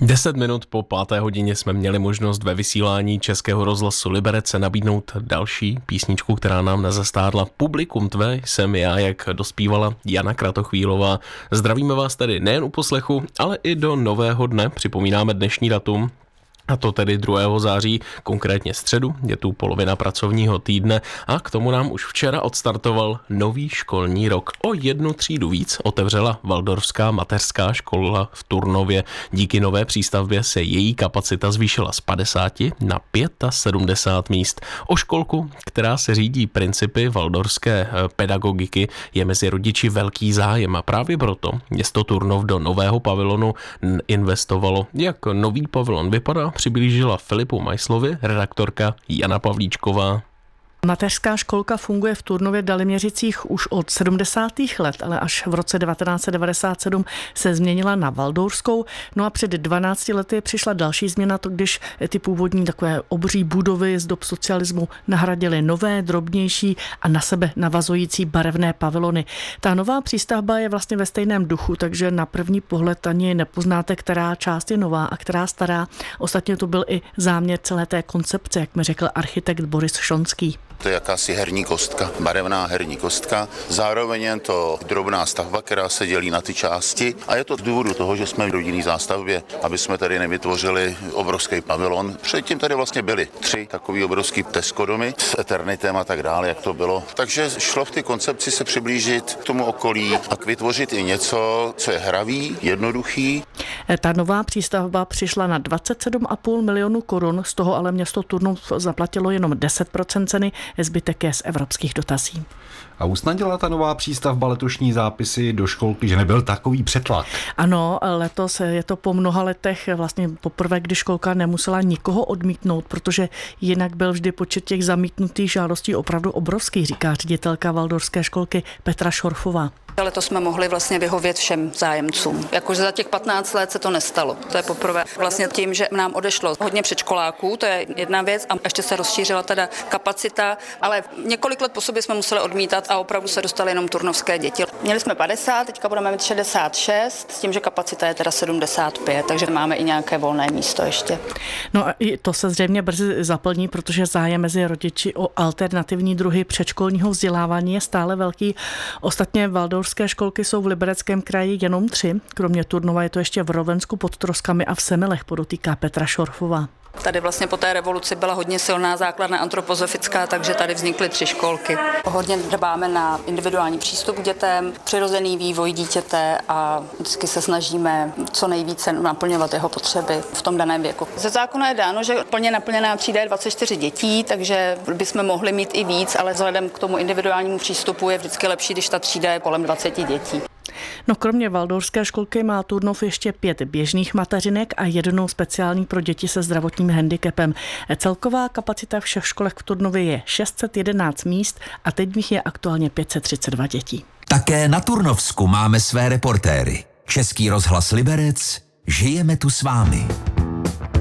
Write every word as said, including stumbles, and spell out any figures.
Deset minut po páté hodině jsme měli možnost ve vysílání Českého rozhlasu Liberec nabídnout další písničku, která nám nezastárla. Publikum tvé jsem já, jak dospívala Jana Kratochvílová. Zdravíme vás tedy nejen u poslechu, ale i do nového dne. Připomínáme dnešní datum. A to tedy druhého září, konkrétně středu, je tu polovina pracovního týdne a k tomu nám už včera odstartoval nový školní rok. O jednu třídu víc otevřela Waldorfská mateřská škola v Turnově. Díky nové přístavbě se její kapacita zvýšila z padesáti na sedmdesát pět míst. O školku, která se řídí principy waldorfské pedagogiky, je mezi rodiči velký zájem a právě proto město Turnov do nového pavilonu investovalo. Jak nový pavilon vypadá, přiblížila Filipu Majslovi redaktorka Jana Pavlíčková. Mateřská školka funguje v Turnově Daliměřicích už od sedmdesátých let, ale až v roce devatenáct set devadesát sedm se změnila na Waldorfskou. No a před dvanácti lety přišla další změna, to když ty původní takové obří budovy z dob socialismu nahradily nové, drobnější a na sebe navazující barevné pavilony. Ta nová přístavba je vlastně ve stejném duchu, takže na první pohled ani nepoznáte, která část je nová a která stará. Ostatně to byl i záměr celé té koncepce, jak mi řekl architekt Boris Šonský. To je jakási herní kostka, barevná herní kostka. Zároveň je to drobná stavba, která se dělí na ty části. A je to z důvodu toho, že jsme v rodinné zástavbě, aby jsme tady nevytvořili obrovský pavilon. Předtím tady vlastně byly tři takový obrovský Tesco domy s Eternitem a tak dále, jak to bylo. Takže šlo v té koncepci se přiblížit k tomu okolí a vytvořit i něco, co je hravý, jednoduchý. Ta nová přístavba přišla na dvacet sedm a půl milionu korun, z toho ale město Turnov zaplatilo jenom deset procent ceny, zbytek je z evropských dotací. A usnadnila ta nová přístavba letošní zápisy do školky, že nebyl takový přetlak? Ano, letos je to po mnoha letech vlastně poprvé, kdy školka nemusela nikoho odmítnout, protože jinak byl vždy počet těch zamítnutých žádostí opravdu obrovský, říká ředitelka Waldorfské školky Petra Šorfová. Letos jsme mohli vlastně vyhovět všem zájemcům. Jakože za těch patnáct let se to nestalo. To je poprvé. Vlastně tím, že nám odešlo hodně předškoláků, to je jedna věc a ještě se rozšířila teda kapacita, ale několik let po sobě jsme museli odmítat a opravdu se dostali jenom turnovské děti. Měli jsme padesát, teďka budeme mít šedesát šest, s tím, že kapacita je teda sedmdesát pět, takže máme i nějaké volné místo ještě. No a i to se zřejmě brzy zaplní, protože zájem mezi rodiči o alternativní druhy předškolního vzdělávání je stále velký. Ostatně Waldorfské školky jsou v Libereckém kraji jenom tři. Kromě Turnova je to ještě v Rovensku pod Troskami a v Semilech, podotýká Petra Šorfová. Tady vlastně po té revoluci byla hodně silná základna antropozofická, takže tady vznikly tři školky. Hodně dbáme na individuální přístup k dětem, přirozený vývoj dítěte a vždycky se snažíme co nejvíce naplňovat jeho potřeby v tom daném věku. Ze zákona je dáno, že plně naplněná třída je dvacet čtyři dětí, takže bychom mohli mít i víc, ale vzhledem k tomu individuálnímu přístupu je vždycky lepší, když ta třída je kolem dvacet dětí. No kromě Waldorfské školky má Turnov ještě pět běžných mateřinek a jednou speciální pro děti se zdravotním handicapem. Celková kapacita všech školek v Turnově je šest set jedenáct míst a teď v nich je aktuálně pět set třicet dva dětí. Také na Turnovsku máme své reportéry. Český rozhlas Liberec, žijeme tu s vámi.